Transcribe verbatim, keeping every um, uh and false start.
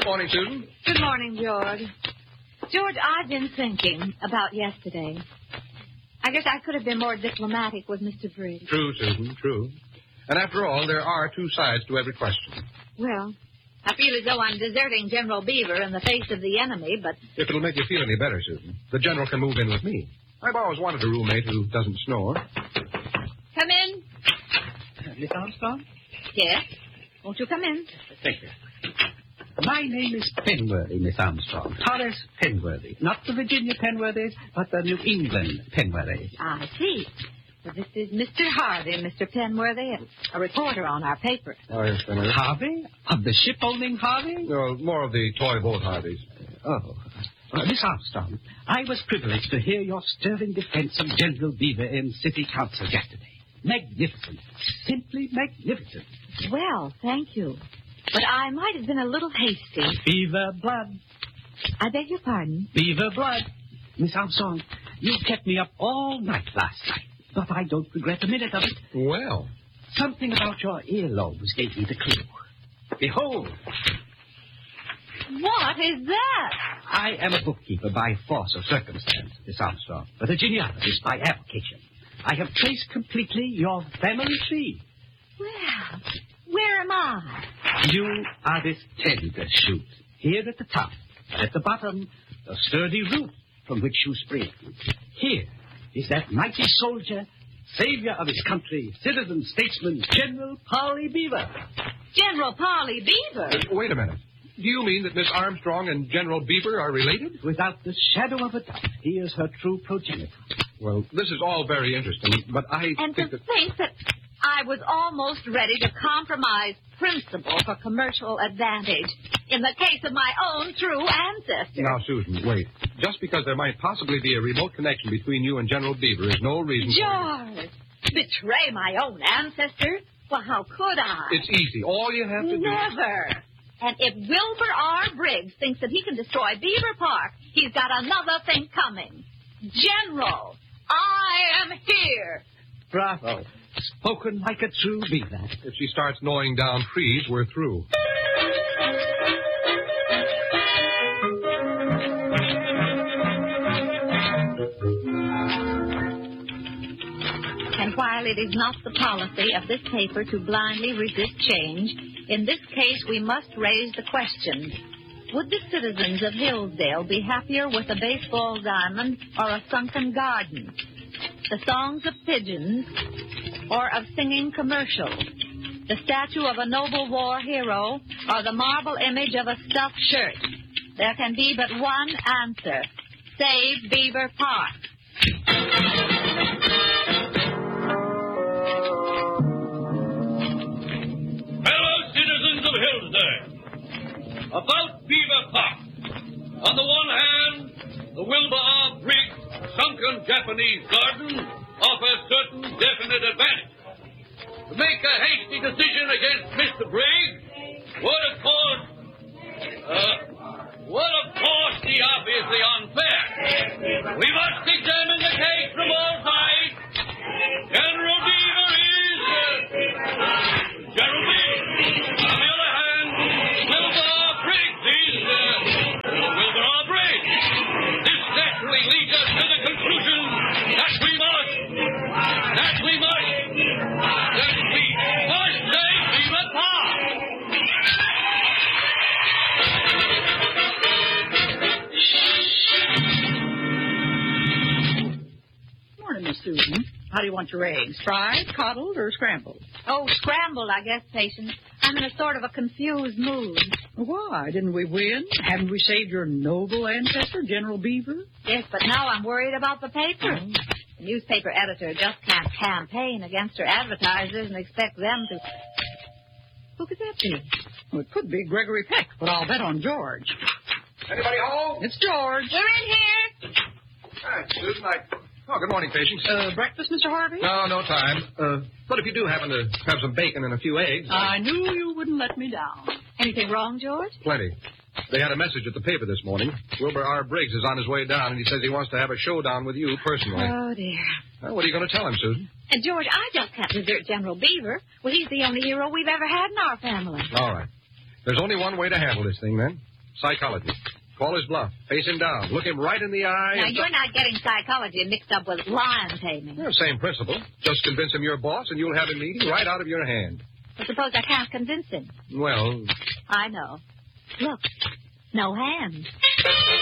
morning, Susan. Good morning, George. George, I've been thinking about yesterday. I guess I could have been more diplomatic with Mister Briggs. True, Susan, true. And after all, there are two sides to every question. Well, I feel as though I'm deserting General Beaver in the face of the enemy, but... If it'll make you feel any better, Susan, the General can move in with me. I've always wanted a roommate who doesn't snore. Come in. Uh, Miss Armstrong? Yes? Won't you come in? Thank you. My name is Penworthy, Miss Armstrong. Horace Penworthy. Not the Virginia Penworthys, but the New England Penworthys. I see. Well, this is Mister Harvey, Mister Penworthy, a reporter on our paper. Oh, yes, Penworthy. Harvey? Of the ship-owning Harvey? No, more of the toy boat Harveys. Oh. Uh, Miss Armstrong, I was privileged to hear your stirring defense of General Beaver in City Council yesterday. Magnificent. Simply magnificent. Well, thank you. But I might have been a little hasty. Beaver blood. I beg your pardon? Beaver blood. Miss Armstrong, you kept me up all night last night, but I don't regret a minute of it. Well. Something about your earlobes gave me the clue. Behold. What is that? I am a bookkeeper by force of circumstance, Miss Armstrong, but a genealogist by application. I have traced completely your family tree. Well, where am I? You are this tender shoot, here at the top, and at the bottom, the sturdy root from which you spring. Here is that mighty soldier, savior of his country, citizen, statesman, General Polly Beaver. General Polly Beaver? Uh, wait a minute. Do you mean that Miss Armstrong and General Beaver are related? Without the shadow of a doubt, he is her true progenitor. Well, this is all very interesting, but I and think to that... think that I was almost ready to compromise principle for commercial advantage in the case of my own true ancestor. Now, Susan, wait. Just because there might possibly be a remote connection between you and General Beaver is no reason George, for... betray my own ancestor? Well, how could I? It's easy. All you have to do... Never. And if Wilbur R. Briggs thinks that he can destroy Beaver Park, he's got another thing coming. General, I am here. Bravo. Spoken like a true beaver. If she starts gnawing down trees, we're through. And while it is not the policy of this paper to blindly resist change, in this case we must raise the question, would the citizens of Hillsdale be happier with a baseball diamond or a sunken garden? The songs of pigeons or of singing commercials? The statue of a noble war hero or the marble image of a stuffed shirt? There can be but one answer. Save Beaver Park. About Beaver Park. On the one hand, the Wilbur R. Briggs sunken Japanese garden offers certain definite advantage. To make a hasty decision against Mister Briggs would, of course, uh, would, of course, be obviously unfair. We must examine the case from all sides. General Beaver is... Uh, General Beaver. On the other hand, Wilbur R. Briggs is... Uh, Wilbur R. Briggs. This naturally leads us to the conclusion that we must... That we must... That we must save Beaver Park. Morning, Miss Susan. How do you want your eggs? Fried, coddled, or scrambled? Oh, scrambled, I guess, Patience. I'm in a sort of a confused mood. Why? Didn't we win? Haven't we saved your noble ancestor, General Beaver? Yes, but now I'm worried about the paper. The newspaper editor just can't campaign against her advertisers and expect them to... Who could that be? Well, it could be Gregory Peck, but I'll bet on George. Anybody home? It's George. We're in here. Hi, Susan. I... Oh, good morning, Patience. Uh, breakfast, Mister Harvey? No, no time. Uh, but if you do happen to have some bacon and a few eggs... I knew you wouldn't let me down. Anything wrong, George? Plenty. They had a message at the paper this morning. Wilbur R. Briggs is on his way down, and he says he wants to have a showdown with you personally. Oh, dear. Well, what are you going to tell him, Susan? And, George, I just can't desert General Beaver. Well, he's the only hero we've ever had in our family. All right. There's only one way to handle this thing, then. Psychology. Call his bluff. Face him down. Look him right in the eye. Now, and you're not getting psychology mixed up with lion taming. Well, same principle. Just convince him you're boss, and you'll have him eating right out of your hand. But suppose I can't convince him. Well, I know. Look, no hands.